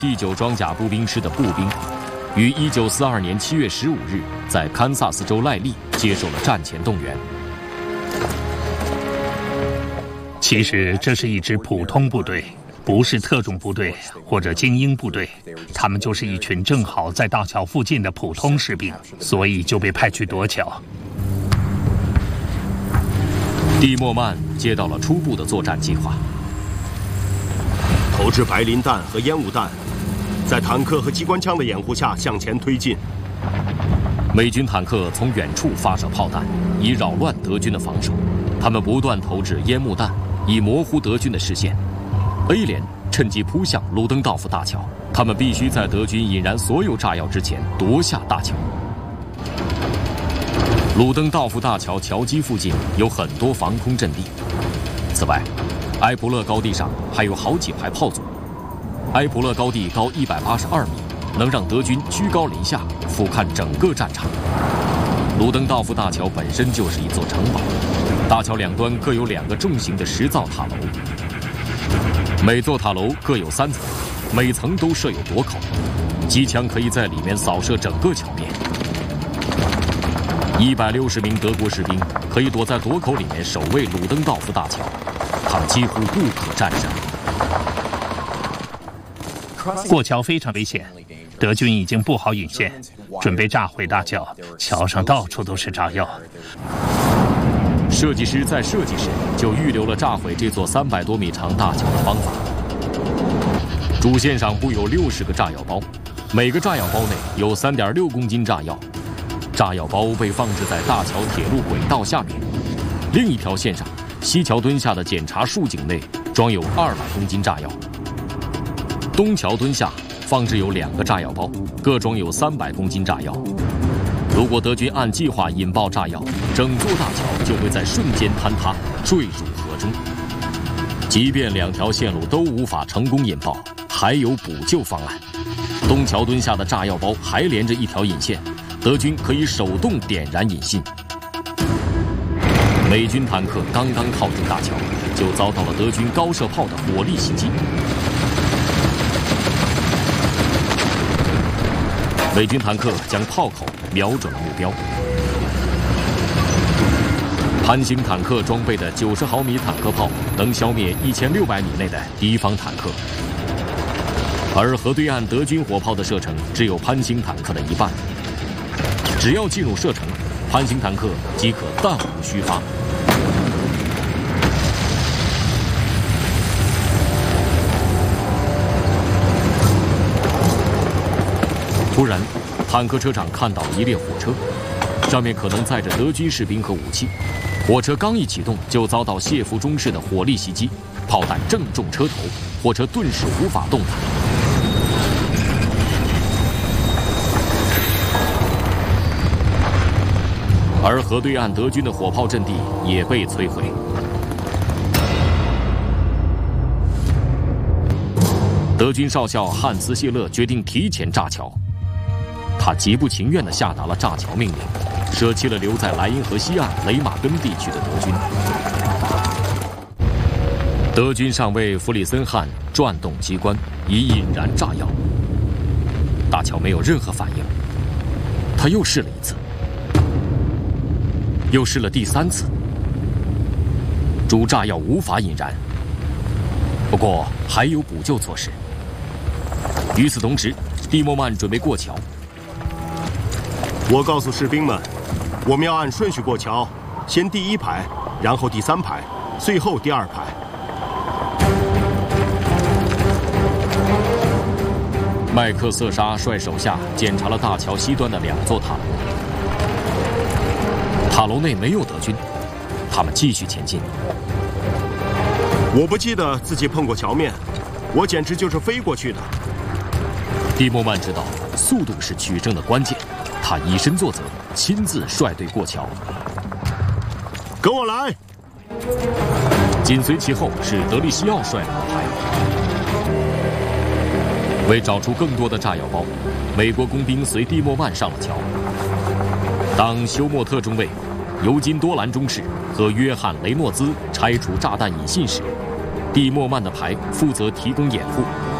第9装甲步兵师的步兵，于1942年7月15日在堪萨斯州赖利接受了战前动员。 其实这是一支普通部队，不是特种部队或者精英部队，他们就是一群正好在大桥附近的普通士兵，所以就被派去夺桥。 蒂莫曼接到了初步的作战计划， 投掷白磷弹和烟雾弹，在坦克和机关枪的掩护下向前推进。 美军坦克从远处发射炮弹，以扰乱德军的防守。他们不断投掷烟幕弹，以模糊德军的视线。A 连趁机扑向鲁登道夫大桥，他们必须在德军引燃所有炸药之前夺下大桥。鲁登道夫大桥桥基附近有很多防空阵地，此外，埃普勒高地上还有好几排炮组。埃普勒高地高182米，能让德军居高临下俯瞰整个战场。鲁登道夫大桥本身就是一座城堡，大桥两端各有2个重型的10灶塔楼，每座塔楼各有3层，每层都设有垛口，机枪可以在里面扫射整个桥面。160名德国士兵可以躲在垛口里面守卫鲁登道夫大桥，他们几乎不可战胜。 过桥非常危险，德军已经布好引线，准备炸毁大桥，桥上到处都是炸药。 设计师在设计时就预留了炸毁这座300多米长大桥的方法。主线上布有60个炸药包，每个炸药包内有3.6公斤炸药。炸药包被放置在大桥铁路轨道下面。另一条线上，西桥墩下的检查竖井内装有200公斤炸药。东桥墩下放置有2个炸药包，各装有300公斤炸药。如果德军按计划引爆炸药，整座大桥就会在瞬间坍塌，坠入河中。即便2条线路都无法成功引爆，还有补救方案。东桥墩下的炸药包还连着一条引线，德军可以手动点燃引信。美军坦克刚刚靠近大桥，就遭到了德军高射炮的火力袭击。美军坦克将炮口瞄准了目标。潘兴坦克装备的90毫米坦克炮能消灭1600米内的敌方坦克，而河对岸德军火炮的射程只有潘兴坦克的1半。只要进入射程，潘兴坦克即可弹无虚发。突然，坦克车长看到了一列火车，上面可能载着德军士兵和武器。火车刚一启动，就遭到谢伏中士的火力袭击，炮弹正中车头，火车顿时无法动弹。而河对岸德军的火炮阵地也被摧毁。德军少校汉斯·谢勒决定提前炸桥，他极不情愿地下达了炸桥命令，舍弃了留在莱茵河西岸雷马根地区的德军。德军上尉弗里森汉转动机关，以引燃炸药。大桥没有任何反应，他又试了一次。又试了第3次，主炸药无法引燃。不过还有补救措施。与此同时，蒂莫曼准备过桥。 我告诉士兵们，我们要按顺序过桥，先第1排，然后第3排，最后第2排。 麦克瑟沙率手下检查了大桥西端的2座塔楼。塔楼内没有德军，他们继续前进。 我不记得自己碰过桥面，我简直就是飞过去的。 蒂莫曼知道速度是取胜的关键，他以身作则，亲自率队过桥。 跟我来！ 紧随其后是德利西奥率领的排。为找出更多的炸药包，美国工兵随蒂莫曼上了桥。当休莫特中尉、尤金多兰中士和约翰雷诺兹拆除炸弹引信时，蒂莫曼的排负责提供掩护，